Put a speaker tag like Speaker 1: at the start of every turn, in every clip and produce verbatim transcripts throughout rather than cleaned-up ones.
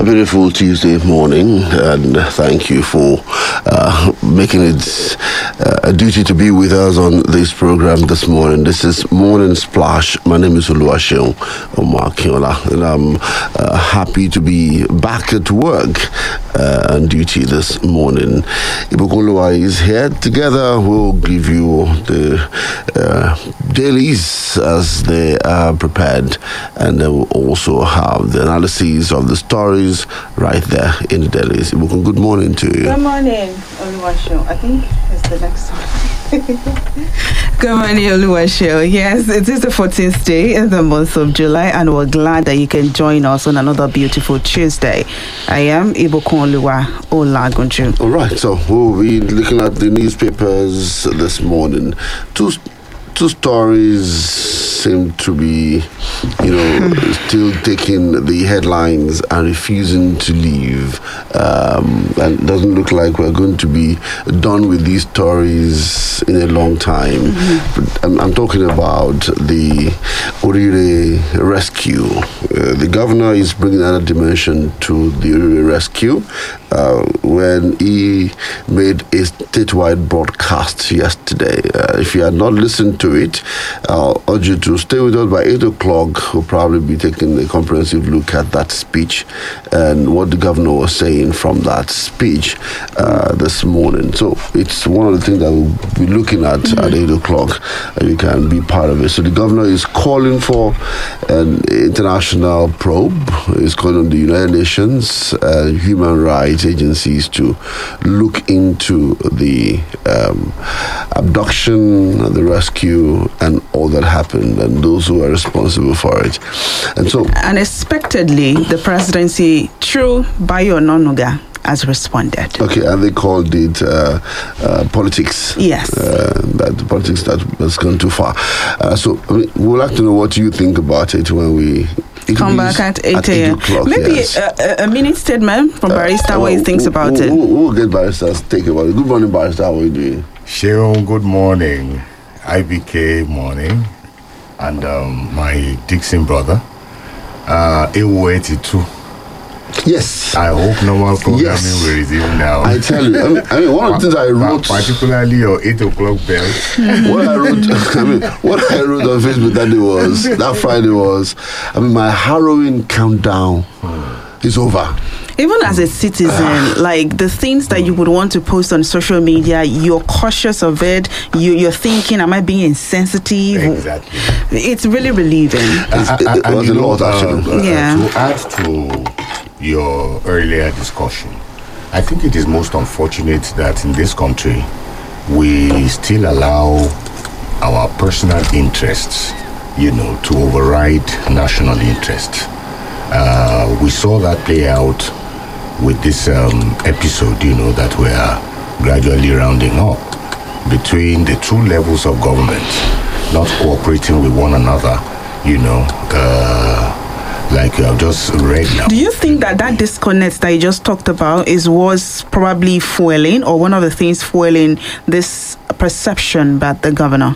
Speaker 1: A beautiful Tuesday morning, and thank you for uh, making it uh, a duty to be with us on this program this morning. This is Morning Splash. My name is Oluwaseun Omakiola, and I'm uh, happy to be back at work uh, on duty this morning. Ibukunlua is here. Together, we'll give you the uh, dailies as they are prepared, and then we'll also have the analysis of the stories right there in the dailies. Ibukun, good morning to you.
Speaker 2: Good morning, Oluwaseun. I think it's the next one.
Speaker 3: Good morning, Oluwaseun. Yes, it is the fourteenth day in the month of July, and we're glad that you can join us on another beautiful Tuesday. I am Ibukunlua Olagunju.
Speaker 1: All right, so we'll be looking at the newspapers this morning. Two two stories seem to be, you know, still taking the headlines and refusing to leave. Um, and it doesn't look like we're going to be done with these stories in a long time. Mm-hmm. But I'm, I'm talking about the Orire rescue. Uh, the governor is bringing another dimension to the Orire rescue uh, when he made a statewide broadcast yesterday. Uh, if you had not listened to it, I'll urge you to stay with us by eight o'clock. We'll probably be taking a comprehensive look at that speech and what the governor was saying from that speech uh, this morning. So it's one of the things that we'll be looking at mm-hmm. at eight o'clock, and you can be part of it. So the governor is calling for an international probe. He's calling on the United Nations uh, human rights agencies to look into the um, abduction, the rescue, and all that happened, and those who are responsible for it. And so,
Speaker 3: unexpectedly, the presidency, through Bayo Onanuga, has responded.
Speaker 1: Okay, and they called it uh, uh, politics.
Speaker 3: Yes. Uh,
Speaker 1: that the politics that has gone too far. Uh, so, I mean, we'd like to know what you think about it when we
Speaker 3: come back at eight a.m. Maybe yes. a, a minute statement from Barrister, uh, what he thinks about
Speaker 1: we'll,
Speaker 3: it.
Speaker 1: We'll, we'll get Barrister's take about it. Good morning, Barrister. How are you doing?
Speaker 4: Sharon, good morning. I B K morning, and um, my Dixon brother, uh, A O eighty-two.
Speaker 1: Yes.
Speaker 4: I hope normal programming
Speaker 1: yes.
Speaker 4: will resume now.
Speaker 1: I tell you, I mean, I mean one of the things I wrote,
Speaker 4: particularly your eight o'clock bell.
Speaker 1: what I wrote, I mean, what I wrote on Facebook that day was that Friday was, I mean, my harrowing countdown hmm. is over.
Speaker 3: Even as a citizen, like the things that you would want to post on social media, you're cautious of it. You, you're thinking, am I being insensitive?
Speaker 4: Exactly.
Speaker 3: It's really relieving.
Speaker 4: Uh, it, it was a lot, actually. Uh,
Speaker 3: yeah.
Speaker 4: To add to your earlier discussion, I think it is most unfortunate that in this country, we still allow our personal interests, you know, to override national interest. Uh, we saw that play out with this um, episode, you know, that we are gradually rounding up between the two levels of government not cooperating with one another, you know, uh, like you have just read now.
Speaker 3: Do you think that that disconnect that you just talked about is was probably fueling, or one of the things fueling this perception about the governor?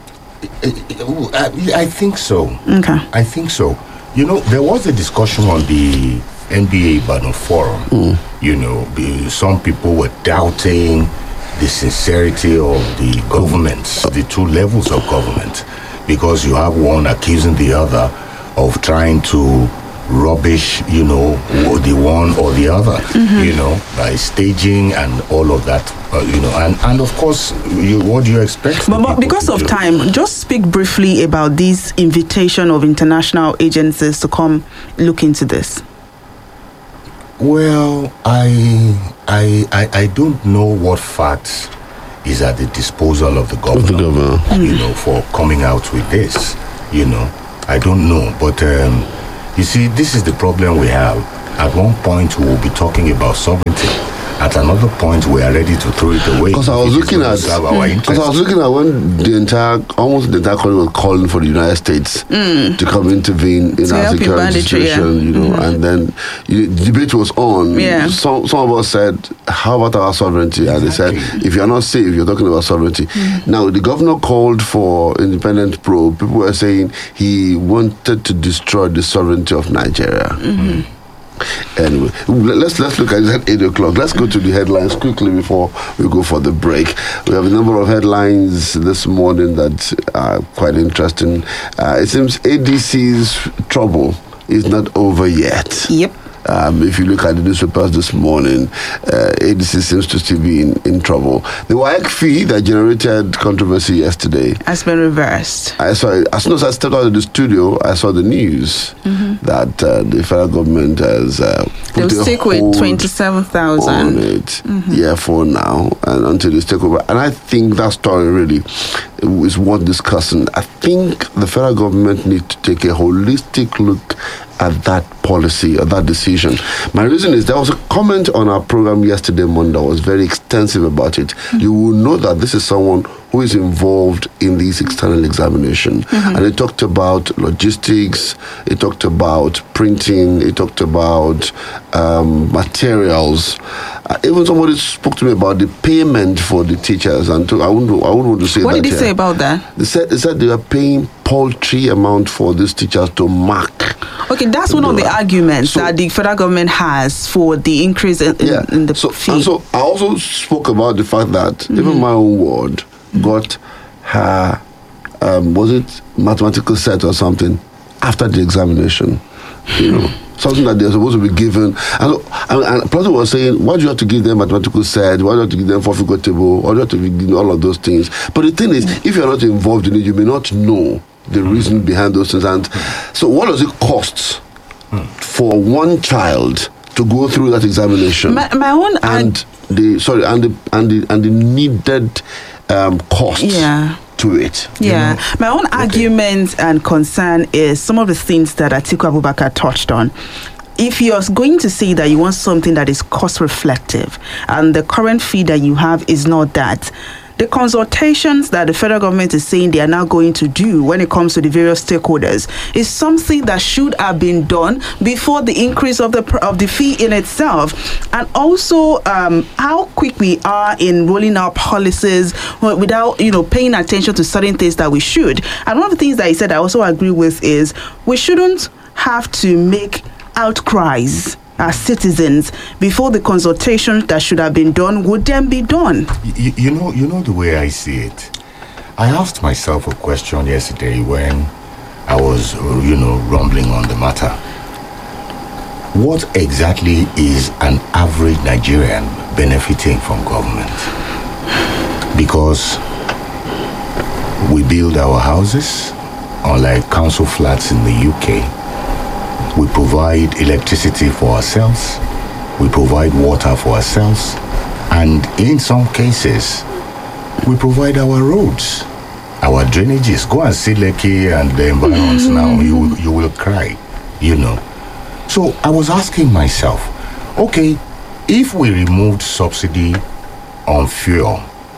Speaker 4: I, I think so.
Speaker 3: Okay.
Speaker 4: I think so. You know, there was a discussion on the N B A Ibadan forum. Mm. You know, the, some people were doubting the sincerity of the governments, the two levels of government, because you have one accusing the other of trying to rubbish, you know, the one or the other, mm-hmm. you know, by staging and all of that, uh, you know, and, and of course, you, what do you expect?
Speaker 3: But, but because of do? time, just speak briefly about this invitation of international agencies to come look into this.
Speaker 4: Well, I, I, I, I don't know what facts is at the disposal of the government,
Speaker 1: the governor. Mm.
Speaker 4: you know, for coming out with this, you know, I don't know, but um, you see, this is the problem we have. At one point, we will be talking about sovereignty. At another point, we are ready to throw it away.
Speaker 1: Because I was looking at, because I was looking at when the entire, almost the entire country was calling for the United States mm. to come intervene in
Speaker 3: so
Speaker 1: our security situation, yeah. you know, mm-hmm. and then you, the debate was on.
Speaker 3: Yeah.
Speaker 1: Some some of us said, "How about our sovereignty?" And exactly. they said, "If you're not safe, you're talking about sovereignty." Mm. Now the governor called for independent probe. People were saying he wanted to destroy the sovereignty of Nigeria.
Speaker 3: Mm-hmm.
Speaker 1: Anyway, let's let's look at it at eight o'clock. Let's go to the headlines quickly before we go for the break. We have a number of headlines this morning that are quite interesting. Uh, it seems A D C's trouble is not over yet.
Speaker 3: Yep.
Speaker 1: Um, if you look at the newspapers this morning, uh, A D C seems to still be in, in trouble. The W A E C fee that generated controversy yesterday
Speaker 3: has been reversed.
Speaker 1: I saw it, as soon as I stepped out of the studio, I saw the news mm-hmm. that uh, the federal government has uh, put
Speaker 3: They'll
Speaker 1: a
Speaker 3: stick
Speaker 1: hold
Speaker 3: with twenty-seven thousand
Speaker 1: on it, mm-hmm. yeah, for now, and until they take over. And I think that story really is worth discussing. I think the federal government needs to take a holistic look at that policy or that decision. My reason is there was a comment on our program yesterday morning that was very extensive about it. Mm-hmm. You will know that this is someone who is involved in these external examination. Mm-hmm. And it talked about logistics, it talked about printing, it talked about um, materials. Uh, even somebody spoke to me about the payment for the teachers, and to, I wouldn't, I wouldn't want to say
Speaker 3: what
Speaker 1: that.
Speaker 3: What did he
Speaker 1: here.
Speaker 3: say about that?
Speaker 1: They said, they said they were paying paltry amount for these teachers to mark.
Speaker 3: Okay, that's one of the arguments so, that the federal government has for the increase in, in,
Speaker 1: yeah.
Speaker 3: in the
Speaker 1: so,
Speaker 3: fee.
Speaker 1: And so I also spoke about the fact that mm-hmm. even my own ward mm-hmm. got her, um, was it mathematical set or something, after the examination, you know. Something that they're supposed to be given. And, and, and Plato was saying, why do you have to give them mathematical set? Why do you have to give them four-figure table? Why do you have to give all of those things? But the thing is, if you're not involved in it, you may not know the reason behind those things. And so what does it cost for one child to go through that examination?
Speaker 3: My, my own...
Speaker 1: And ad- the, sorry, and the, and the, and the needed um, cost.
Speaker 3: Yeah.
Speaker 1: To it.
Speaker 3: Yeah.
Speaker 1: You know?
Speaker 3: My own okay. argument and concern is some of the things that Atiku Abubakar touched on. If you're going to say that you want something that is cost reflective and the current fee that you have is not that, the consultations that the federal government is saying they are now going to do when it comes to the various stakeholders is something that should have been done before the increase of the of the fee in itself. And also um, how quick we are in rolling out policies without, you know, paying attention to certain things that we should. And one of the things that he said I also agree with is we shouldn't have to make outcries as citizens before the consultation that should have been done would then be done.
Speaker 4: You, you know, you know the way I see it. I asked myself a question yesterday when I was, you know, rumbling on the matter. What exactly is an average Nigerian benefiting from government? Because we build our houses, unlike council flats in the U K. We provide electricity for ourselves. We provide water for ourselves. And in some cases, we provide our roads, our drainages. Go and see Lekki and the environments mm-hmm. now. You will, you will cry, you know. So I was asking myself, okay, if we removed subsidy on fuel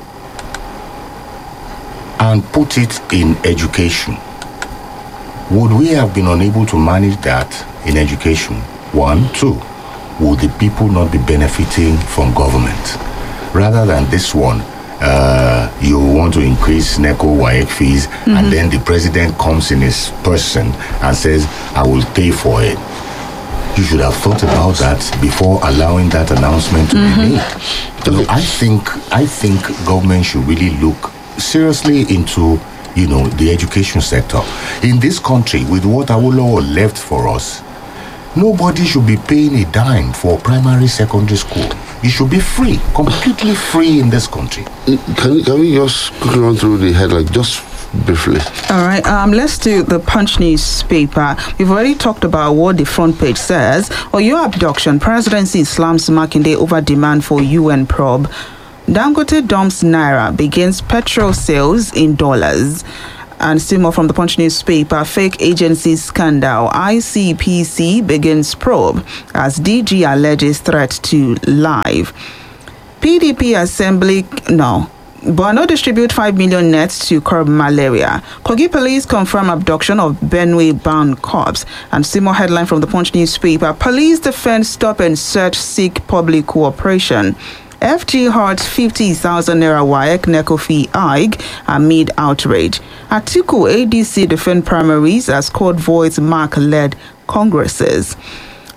Speaker 4: and put it in education, would we have been unable to manage that in education? One. Two, would the people not be benefiting from government? Rather than this one, uh, you want to increase NECO W A E C fees, mm-hmm. and then the president comes in his person and says, I will pay for it. You should have thought about that before allowing that announcement to mm-hmm. be made. So I think, I think government should really look seriously into, you know, the education sector. In this country, with what Awolowo left for us, nobody should be paying a dime for primary, secondary school. It should be free, completely free in this country.
Speaker 1: Can, can we just quickly run through the headline, just briefly?
Speaker 3: All right, um, let's do the Punch newspaper. We've already talked about what the front page says. Oyo abduction, presidency slams Makinde over demand for U N probe. Dangote dumps Naira, begins petrol sales in dollars. And still more from the Punch newspaper, fake agency scandal. I C P C begins probe as D G alleges threat to live. P D P assembly, no. Bono distribute five million nets to curb malaria. Kogi police confirm abduction of Benue-bound corpse. And see more headline from the Punch newspaper. Police defense stop and search, seek public cooperation. F G Hart's fifty thousand naira W A E C NECO fee I G amid outrage. Atiku A D C defend primaries as court voids Mark-led congresses.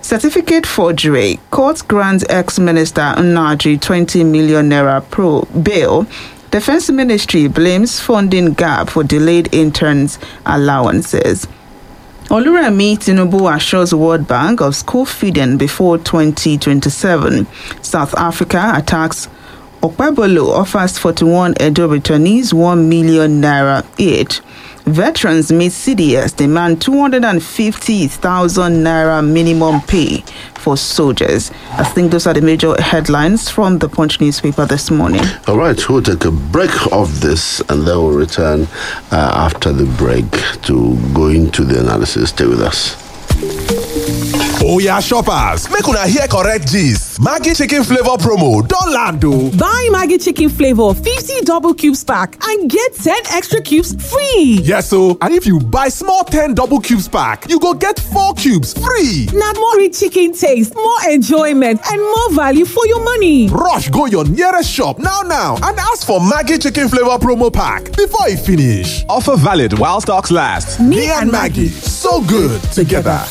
Speaker 3: Certificate forgery. Court grants ex-minister Nnaji twenty million naira pro bail. Defense Ministry blames funding gap for delayed interns' allowances. Oluremi Tinubu assures World Bank of school feeding before twenty twenty-seven. South Africa attacks Okpebolo, offers forty-one Edo returnees one million naira each. Veterans meet C D S, demand two hundred fifty thousand naira minimum pay for soldiers. I think those are the major headlines from the Punch newspaper this morning.
Speaker 1: All right, we'll take a break of this and then we'll return uh, after the break to go into the analysis. Stay with us.
Speaker 5: Oh yeah, shoppers, make una hear correct gist. Maggi chicken flavor promo don land o.
Speaker 6: Buy Maggi chicken flavor fifty double cubes pack and get ten extra cubes free.
Speaker 5: Yes o, and if you buy small ten double cubes pack, you go get four cubes free.
Speaker 6: Na more rich chicken taste, more enjoyment and more value for your money.
Speaker 5: Rush go your nearest shop now now and ask for Maggi chicken flavor promo pack before e finish. Offer valid while stocks last. Me, Me and Maggi, so good together.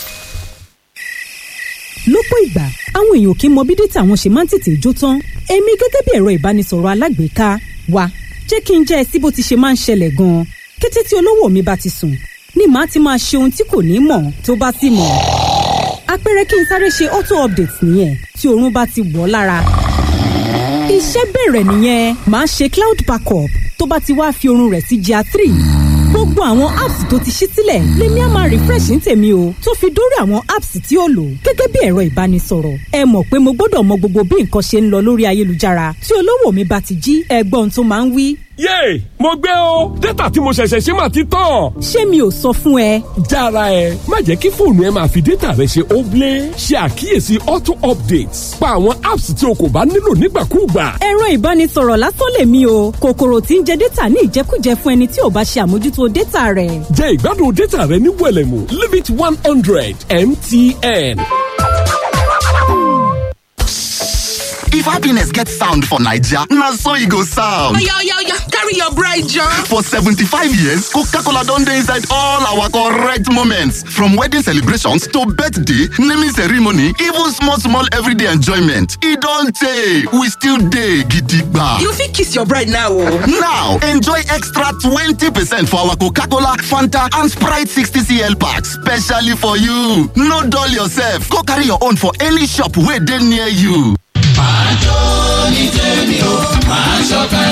Speaker 7: Lọ́pọ̀ ìgbà àwọn èèyàn kì í mọ bí dátà wọn ṣe máa ń tètè jó tán. Èmi gẹ́gẹ́ bí ẹ̀rọ ìbánisọ̀rọ̀ alágbèéká wa jẹ́ kí n jẹ́ ẹ sí bó ti ṣe máa ń ṣẹlẹ̀ gan-an. Kété tí olówó mi bá ti sùn ni màá ti máa ṣe ohun tí kò ní mọ̀ tó bá sì mọ̀. Àpẹẹrẹ kí n sáré ṣe auto update nìyẹn tí oorun bá ti wọ̀ lára. Iṣẹ́ bẹ̀rẹ̀ nìyẹn, màá ṣe cloud backup tó bá ti wá fi oorun rẹ̀ sí G R three. Gbogbo àwọn apps tó ti ṣí sílẹ̀ lèmi á máa refresh ní tèmi o, tó fi dórí àwọn apps tí ó lò gẹ́gẹ́ bí ẹ̀rọ ìbánisọ̀rọ̀. Ẹ mọ̀ pé mo gbọ́dọ̀ mọ gbogbo bí nǹkan ṣe ń lọ lórí ayélujára. Tí olówó mi bá ti jí, ẹgbọ́n tó máa ń wí.
Speaker 8: Yéè, mo gbé o, dátà tí mo ṣẹ̀ṣẹ̀ ṣe máa ti tán.
Speaker 7: Ṣé mi ò sọ fún ẹ?
Speaker 8: Jára ẹ, má jẹ́ kí fóònù ẹ máa fi dátà rẹ ṣe óblé. Ṣe àkíyèsí auto updates. Pa àwọn apps tí o kò bá nílò nígbàkúùgbà.
Speaker 7: Ẹ̀rọ ìbánisọ̀rọ̀ lásán lèmi o. Kòkòrò tí ń jẹ dátà ní ìjẹkújẹ fún ẹni tí ò bá ṣe àmójútó dátà rẹ̀.
Speaker 8: Jẹ ìgbádùn dátà rẹ ní wẹ̀lẹ̀mú. Limit one hundred M T N.
Speaker 9: If happiness gets sound for Naija, na so e go sound.
Speaker 10: Oya, oya, oya, carry your bride, John.
Speaker 9: For seventy-five years, Coca-Cola don dey inside all our correct moments. From wedding celebrations to birthday, naming ceremony, even small, small everyday enjoyment. E don tey, we still dey gidigba.
Speaker 10: You fit kiss your bride now o.
Speaker 9: Now, enjoy extra twenty percent for our Coca-Cola, Fanta and Sprite sixty centiliters packs, specially for you. No dull yourself, go carry your own for any shop wey dey near you.
Speaker 11: Májò ní tèmi o, máa ṣọ̀kan.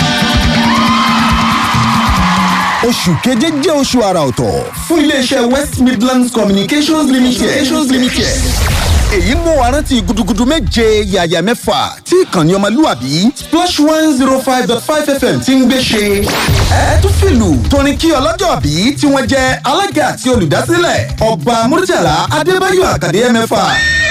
Speaker 12: Oṣù keje jẹ́ oṣù àrà ọ̀tọ̀ fún iléeṣẹ́ West Midlands Communications Limited. Communications Limited. Èyí mú wa rántí gudugudu méje yàyà mẹ́fà tí ìkànnì ọmọlúwàbí Splash one zero five dot five F M ti ń gbé ṣe. Ẹ tún fìlù tóní kí ọlọ́jọ́ bí tí wọ́n jẹ́ alága àti olùdásílẹ̀ Ọba Murtala Adébáyọ̀ Àkàdé mẹ́fà.